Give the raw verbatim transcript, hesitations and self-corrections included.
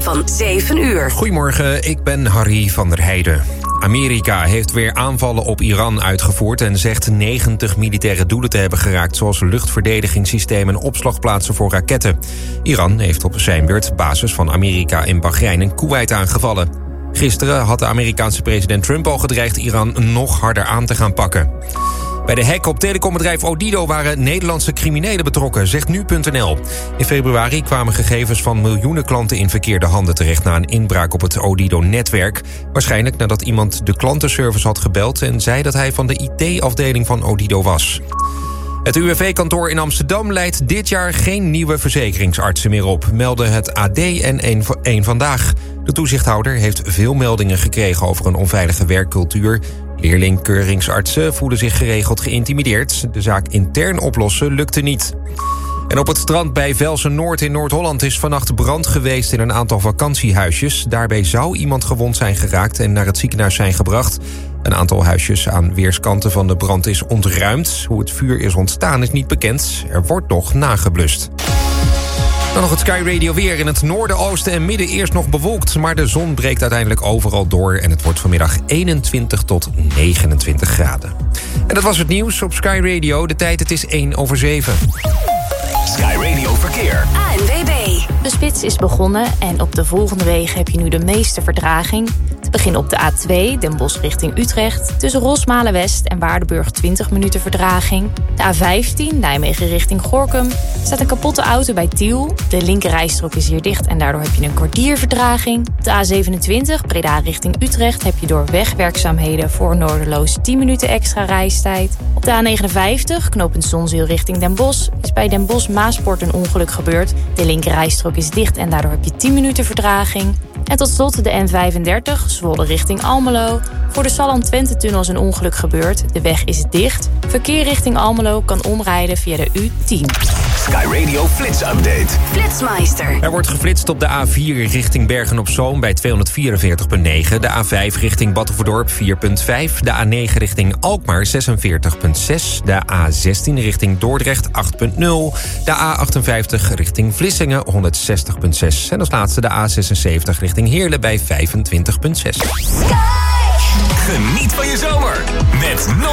van zeven uur. Goedemorgen, ik ben Harry van der Heijden. Amerika heeft weer aanvallen op Iran uitgevoerd en zegt negentig militaire doelen te hebben geraakt, zoals luchtverdedigingssystemen en opslagplaatsen voor raketten. Iran heeft op zijn beurt basis van Amerika in Bahrein en Koeweit aangevallen. Gisteren had de Amerikaanse president Trump al gedreigd Iran nog harder aan te gaan pakken. Bij de hack op telecombedrijf Odido waren Nederlandse criminelen betrokken, zegt nu punt n l. In februari kwamen gegevens van miljoenen klanten in verkeerde handen terecht na een inbraak op het Odido-netwerk. Waarschijnlijk nadat iemand de klantenservice had gebeld en zei dat hij van de I T-afdeling van Odido was. Het U W V-kantoor in Amsterdam leidt dit jaar geen nieuwe verzekeringsartsen meer op, melden het A D en één Vandaag. De toezichthouder heeft veel meldingen gekregen over een onveilige werkcultuur. Leerlingkeuringsartsen voelen zich geregeld geïntimideerd. De zaak intern oplossen lukte niet. En op het strand bij Velsen-Noord in Noord-Holland is vannacht brand geweest in een aantal vakantiehuisjes. Daarbij zou iemand gewond zijn geraakt en naar het ziekenhuis zijn gebracht. Een aantal huisjes aan weerskanten van de brand is ontruimd. Hoe het vuur is ontstaan is niet bekend. Er wordt nog nageblust. Dan nog het Sky Radio weer. In het noorden, oosten en midden eerst nog bewolkt, maar de zon breekt uiteindelijk overal door en het wordt vanmiddag eenentwintig tot negenentwintig graden. En dat was het nieuws op Sky Radio. De tijd, het is één over zeven. Sky Radio Verkeer. A N W B. De spits is begonnen en op de volgende wegen heb je nu de meeste vertraging. Te beginnen op de A twee, Den Bosch richting Utrecht. Tussen Rosmalen-West en Waardenburg twintig minuten vertraging. De A vijftien, Nijmegen richting Gorinchem. Er staat een kapotte auto bij Tiel. De linkerrijstrook is hier dicht en daardoor heb je een kwartier vertraging. Op de A zevenentwintig, Breda richting Utrecht, heb je door wegwerkzaamheden voor Noorderloos tien minuten extra reistijd. Op de A negenenvijftig, knooppunt Zonzeel richting Den Bosch, is bij Den Bosch-Maaspoort een ongeluk gebeurd. De linkerrijstrook is dicht en daardoor heb je tien minuten vertraging. En tot slot de N vijfendertig, Zwolle richting Almelo. Voor de Salland-Twente-tunnel is een ongeluk gebeurd. De weg is dicht. Verkeer richting Almelo kan omrijden via de U tien. Sky Radio Flits Update. Flitsmeister. Er wordt geflitst op de A vier richting Bergen-op-Zoom bij tweehonderdvierenveertig komma negen. De A vijf richting Battenverdorp vier komma vijf. De A negen richting Alkmaar zesenveertig komma zes. De A zestien richting Dordrecht acht komma nul. De A achtenvijftig richting Vlissingen honderdzestig komma zes. En als laatste de A zesenzeventig richting Heerlen bij vijfentwintig komma zes. Geniet van je zomer met